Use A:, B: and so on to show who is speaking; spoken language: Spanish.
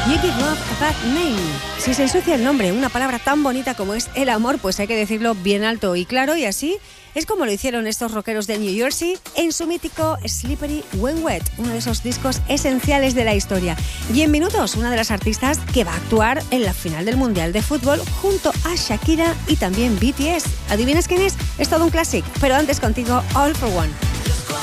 A: You Give Love a Bad Name. Si se ensucia el nombre, una palabra tan bonita como es el amor, pues hay que decirlo bien alto y claro, y así es como lo hicieron estos rockeros de New Jersey en su mítico Slippery When Wet, uno de esos discos esenciales de la historia. Y en minutos, una de las artistas que va a actuar en la final del Mundial de Fútbol junto a Shakira y también BTS. ¿Adivinas quién es? Es todo un clásico, pero antes contigo, All for One.